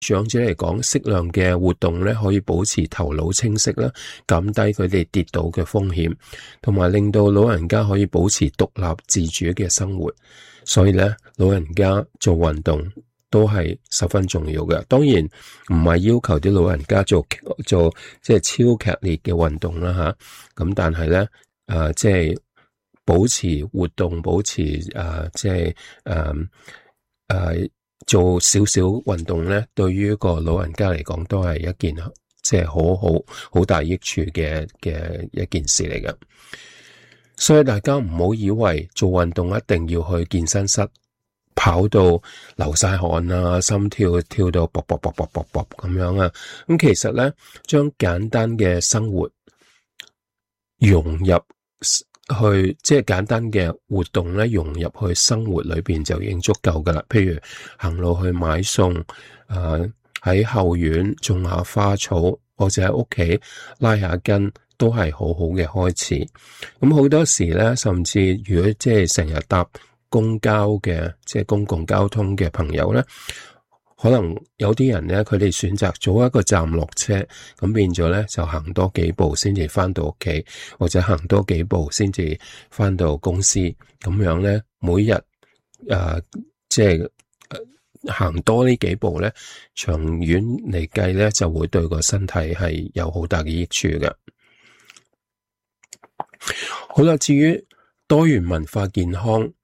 長者嚟講，適量嘅活動咧，可以保持頭腦清晰啦，減低佢哋跌倒嘅風險，同埋令到老人家可以保持獨立自主嘅生活。所以咧，老人家做運動都係十分重要嘅。當然唔係要求啲老人家做即係超劇烈嘅運動啦吓。咁但係咧，即係保持活動，保持即係做少少運動咧，對於一個老人家嚟講都係一件即係好大益處嘅一件事嚟嘅。所以大家唔好以為做運動一定要去健身室跑到流晒汗啊，心跳到卜卜卜卜卜卜咁樣啊。咁其實咧，將簡單嘅生活融入去，即係簡單嘅活動咧，融入去生活裏邊就已經足夠噶啦。譬如行路去買餸，喺後院種下花草，或者喺屋企拉下筋，都係好好嘅開始。咁好多時咧，甚至如果即係成日搭公交嘅，即係公共交通嘅朋友咧，可能有啲人咧，佢哋選擇早一個站落車，咁變咗咧就行多幾步先至翻到屋企，或者行多幾步先至翻到公司。咁樣咧，每日即係行多呢幾步咧，長遠嚟計咧，就會對個身體係有好大嘅益處嘅。好啦，至於多元文化健康，